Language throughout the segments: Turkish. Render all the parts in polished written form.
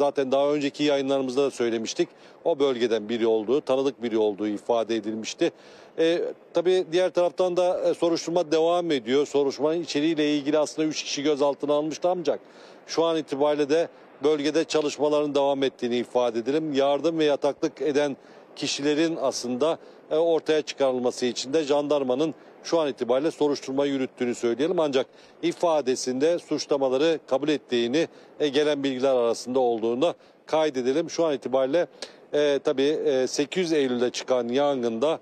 zaten daha önceki yayınlarımızda da söylemiştik. O bölgeden biri olduğu, tanıdık biri olduğu ifade edilmişti. Tabii diğer taraftan da soruşturma devam ediyor. Soruşturmanın içeriğiyle ilgili aslında 3 kişi gözaltına alınmıştı ancak şu an itibariyle de bölgede çalışmaların devam ettiğini ifade edelim. Yardım ve yataklık eden kişilerin aslında ortaya çıkarılması için de jandarmanın şu an itibariyle soruşturma yürüttüğünü söyleyelim. Ancak ifadesinde suçlamaları kabul ettiğini gelen bilgiler arasında olduğunu kaydedelim. Şu an itibariyle tabii 8 Eylül'de çıkan yangında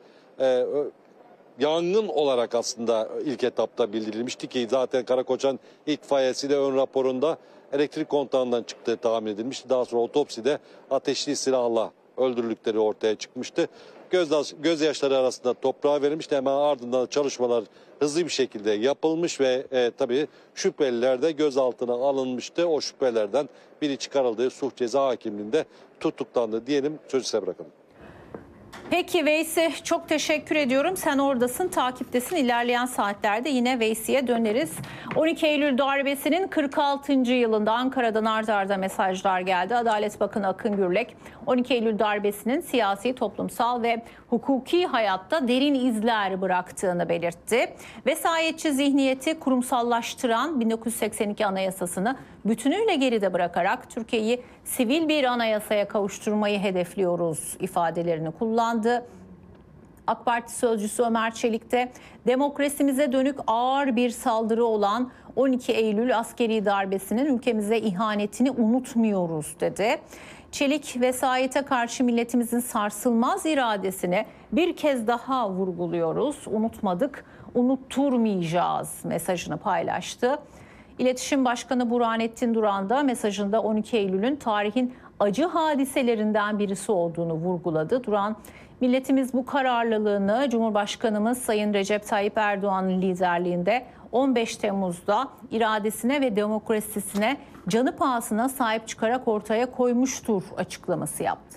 yangın olarak aslında ilk etapta bildirilmişti ki zaten Karakoçan itfaiyesi de ön raporunda elektrik kontağından çıktığı tahmin edilmişti. Daha sonra otopside ateşli silahla öldürüldükleri ortaya çıkmıştı. Gözyaşları arasında toprağa verilmişti. Hemen ardından çalışmalar hızlı bir şekilde yapılmış ve tabii şüpheliler de gözaltına alınmıştı. O şüphelerden biri çıkarıldığı suç ceza hakimliğinde tutuklandı diyelim, sözü size bırakalım. Peki Veysi, çok teşekkür ediyorum. Sen oradasın, takiptesin. İlerleyen saatlerde yine Veysi'ye döneriz. 12 Eylül darbesinin 46. yılında Ankara'dan art arda mesajlar geldi. Adalet Bakanı Akın Gürlek, 12 Eylül darbesinin siyasi, toplumsal ve hukuki hayatta derin izler bıraktığını belirtti. Vesayetçi zihniyeti kurumsallaştıran 1982 Anayasasını bütünüyle geride bırakarak Türkiye'yi sivil bir anayasaya kavuşturmayı hedefliyoruz ifadelerini kullandı. AK Parti sözcüsü Ömer Çelik de demokrasimize dönük ağır bir saldırı olan 12 Eylül askeri darbesinin ülkemize ihanetini unutmuyoruz dedi. Çelik, vesayete karşı milletimizin sarsılmaz iradesini bir kez daha vurguluyoruz. Unutmadık, unutturmayacağız mesajını paylaştı. İletişim Başkanı Burhanettin Duran da mesajında 12 Eylül'ün tarihin acı hadiselerinden birisi olduğunu vurguladı. Duran, milletimiz bu kararlılığını Cumhurbaşkanımız Sayın Recep Tayyip Erdoğan'ın liderliğinde 15 Temmuz'da iradesine ve demokrasisine canı pahasına sahip çıkarak ortaya koymuştur açıklaması yaptı.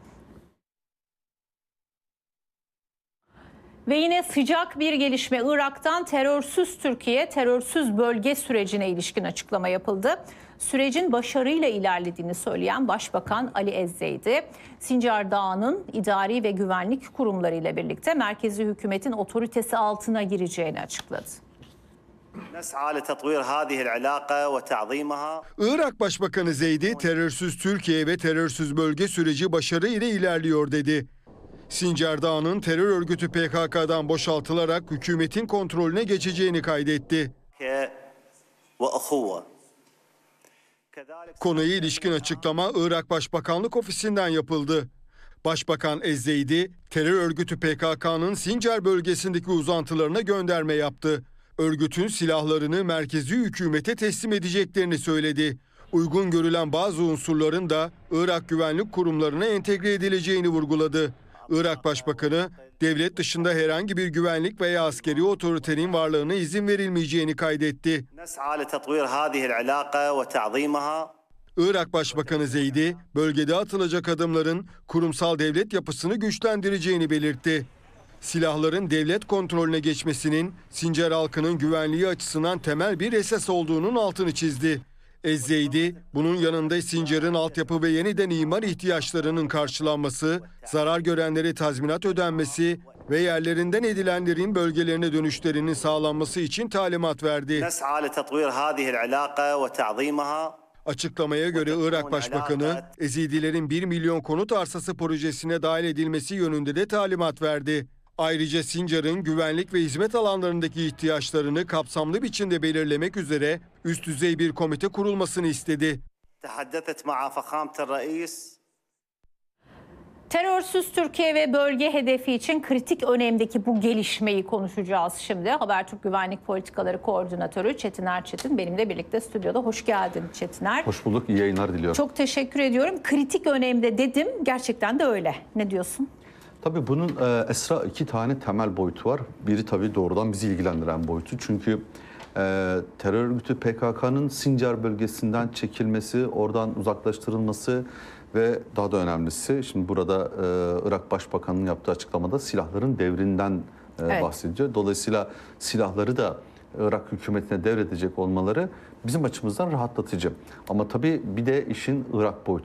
Ve yine sıcak bir gelişme, Irak'tan terörsüz Türkiye, terörsüz bölge sürecine ilişkin açıklama yapıldı. Sürecin başarıyla ilerlediğini söyleyen Başbakan Ali Ezzeydi, Sincar Dağı'nın idari ve güvenlik kurumları ile birlikte merkezi hükümetin otoritesi altına gireceğini açıkladı. Irak Başbakanı Zeydi, terörsüz Türkiye ve terörsüz bölge süreci başarıyla ilerliyor dedi. Sincar Dağı'nın terör örgütü PKK'dan boşaltılarak hükümetin kontrolüne geçeceğini kaydetti. Konuya ilişkin açıklama Irak Başbakanlık Ofisi'nden yapıldı. Başbakan Ezzeydi, terör örgütü PKK'nın Sincar bölgesindeki uzantılarına gönderme yaptı. Örgütün silahlarını merkezi hükümete teslim edeceklerini söyledi. Uygun görülen bazı unsurların da Irak güvenlik kurumlarına entegre edileceğini vurguladı. Irak Başbakanı, devlet dışında herhangi bir güvenlik veya askeri otoritenin varlığına izin verilmeyeceğini kaydetti. Irak Başbakanı Zeydi, bölgede atılacak adımların kurumsal devlet yapısını güçlendireceğini belirtti. Silahların devlet kontrolüne geçmesinin Sincar halkının güvenliği açısından temel bir esas olduğunun altını çizdi. Ezzeydi, bunun yanında Sincar'ın altyapı ve yeniden imar ihtiyaçlarının karşılanması, zarar görenlere tazminat ödenmesi ve yerlerinden edilenlerin bölgelerine dönüşlerinin sağlanması için talimat verdi. Açıklamaya göre Irak Başbakanı, Ezidilerin 1 milyon konut arsası projesine dahil edilmesi yönünde de talimat verdi. Ayrıca Sincar'ın güvenlik ve hizmet alanlarındaki ihtiyaçlarını kapsamlı biçimde belirlemek üzere üst düzey bir komite kurulmasını istedi. Terörsüz Türkiye ve bölge hedefi için kritik önemdeki bu gelişmeyi konuşacağız şimdi. Habertürk Güvenlik Politikaları Koordinatörü Çetin Erçetin benimle birlikte stüdyoda. Hoş geldin Çetiner. Hoş bulduk, iyi yayınlar diliyorum. Çok teşekkür ediyorum. Kritik önemde dedim, gerçekten de öyle. Ne diyorsun? Tabii bunun Esra 2 tane temel boyutu var. Biri tabii doğrudan bizi ilgilendiren boyutu. Çünkü terör örgütü PKK'nın Sincar bölgesinden çekilmesi, oradan uzaklaştırılması ve daha da önemlisi, şimdi burada Irak Başbakanı'nın yaptığı açıklamada silahların devrinden bahsediyor. Dolayısıyla silahları da Irak hükümetine devredecek olmaları bizim açımızdan rahatlatıcı. Ama tabii bir de işin Irak boyutu